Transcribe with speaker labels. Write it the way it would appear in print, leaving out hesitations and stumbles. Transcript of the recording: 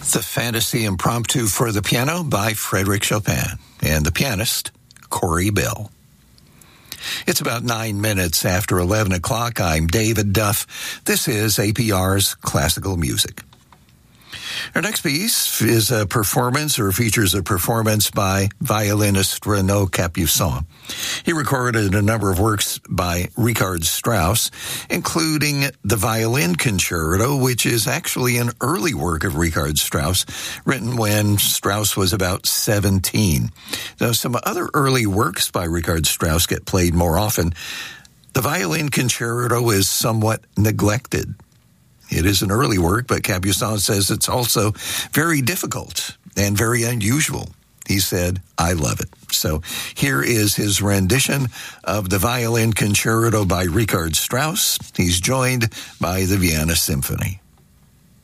Speaker 1: The Fantasy Impromptu for the Piano by Frédéric Chopin and the pianist, Corey Bell. It's about 9 minutes after 11 o'clock. I'm David Duff. This is APR's Classical Music. Our next piece is a performance, or features a performance by violinist Renaud Capuçon. He recorded a number of works by Richard Strauss, including the Violin Concerto, which is actually an early work of Richard Strauss, written when Strauss was about 17. Now, some other early works by Richard Strauss get played more often. The Violin Concerto is somewhat neglected. It is an early work, but Capuçon says it's also very difficult and very unusual. He said, I love it. So here is his rendition of the Violin Concerto by Richard Strauss. He's joined by the Vienna Symphony.